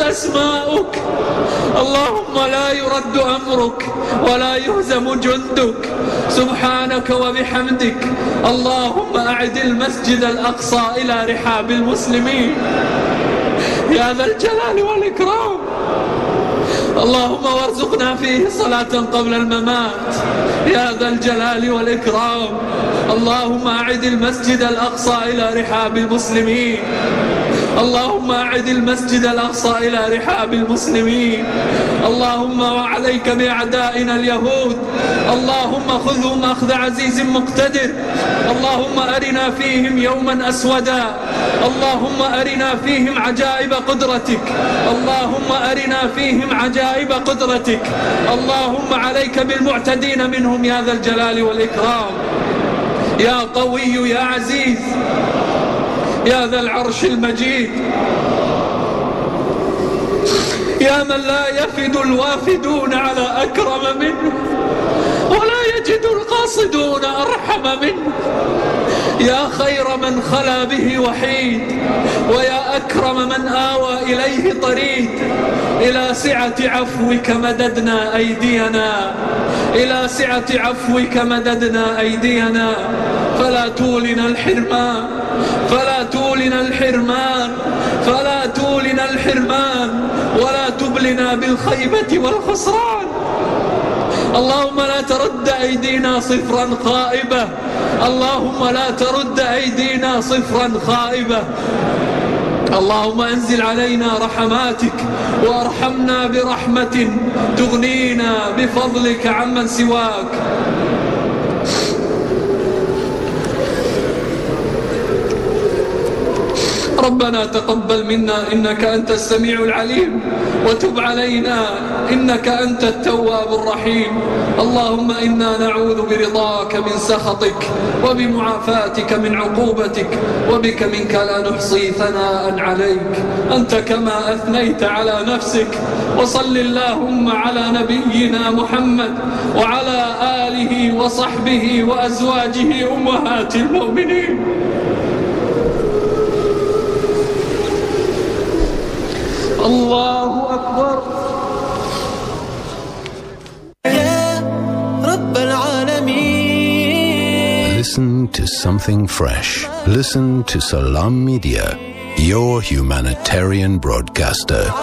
أسماؤك. اللهم لا يرد أمرك ولا يهزم جندك سبحانك وبحمدك. اللهم أعد المسجد الأقصى إلى رحاب المسلمين يا ذا الجلال والإكرام. اللهم وارزقنا فيه صلاة قبل الممات يا ذا الجلال والإكرام. اللهم أعد المسجد الأقصى إلى رحاب المسلمين. اللهم أعد المسجد الأقصى إلى رحاب المسلمين. اللهم وعليك بأعدائنا اليهود. اللهم خذهم أخذ عزيز مقتدر. اللهم أرنا فيهم يوما أسودا. اللهم أرنا فيهم عجائب قدرتك. اللهم أرنا فيهم عجائب قدرتك. اللهم عليك بالمعتدين منهم يا ذا الجلال والإكرام. يا قوي يا عزيز يا ذا العرش المجيد، يا من لا يفد الوافدون على أكرم منه ولا يجد القاصدون أرحم منه. يا خير من خلا به وحيد، ويا أكرم من آوى إليه طريد. إلى سعة عفوك مددنا أيدينا، إلى سعة عفوك مددنا أيدينا، فلا تولنا الحرمان، فلا تولنا الحرمان، فلا تولنا الحرمان، ولا تبلنا بالخيبة والخسران. اللهم لا ترد أيدينا صفرا خائبة. اللهم لا ترد أيدينا صفرا خائبة. اللهم أنزل علينا رحماتك وارحمنا برحمة تغنينا بفضلك عمن سواك. ربنا تقبل منا إنك أنت السميع العليم، وتب علينا إنك أنت التواب الرحيم. اللهم إنا نعوذ برضاك من سخطك، وبمعافاتك من عقوبتك، وبك منك لا نحصي ثناء عليك أنت كما أثنيت على نفسك. وصل اللهم على نبينا محمد وعلى آله وصحبه وأزواجه أمهات المؤمنين. الله أكبر. يا رب العالمين. Listen to something fresh. Listen to Salam Media, your humanitarian broadcaster.